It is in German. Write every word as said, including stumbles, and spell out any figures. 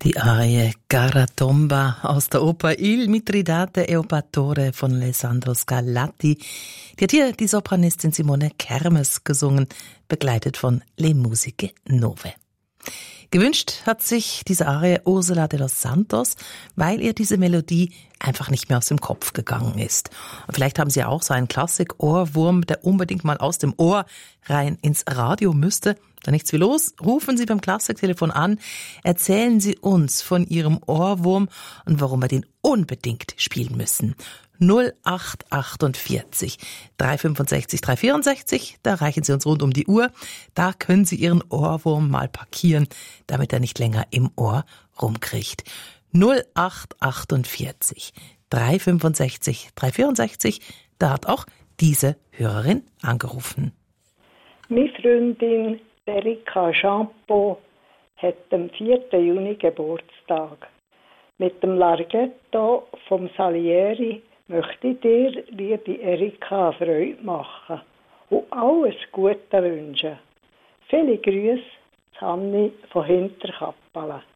Die Arie Cara Tomba aus der Oper Il Mitridate e Opatore von Alessandro Scarlatti. Die hat hier die Sopranistin Simone Kermes gesungen, begleitet von Le Musiche Nove. Gewünscht hat sich diese Arie Ursula de los Santos, weil ihr diese Melodie einfach nicht mehr aus dem Kopf gegangen ist. Und vielleicht haben Sie auch so einen Klassik-Ohrwurm, der unbedingt mal aus dem Ohr rein ins Radio müsste. Da nichts wie los, rufen Sie beim Klassiktelefon an, erzählen Sie uns von Ihrem Ohrwurm und warum wir den unbedingt spielen müssen. null acht achtundvierzig dreihundertfünfundsechzig dreihundertvierundsechzig, da erreichen Sie uns rund um die Uhr. Da können Sie Ihren Ohrwurm mal parkieren, damit er nicht länger im Ohr rumkriecht. null acht achtundvierzig dreihundertfünfundsechzig dreihundertvierundsechzig, da hat auch diese Hörerin angerufen. Meine Freundin Erika Champeau hat am vierten Juni Geburtstag. Mit dem Larghetto vom Salieri möchte ich dir, liebe Erika, Freude machen und alles Gute wünschen. Viele Grüße, Hanni von Hinterkappelen.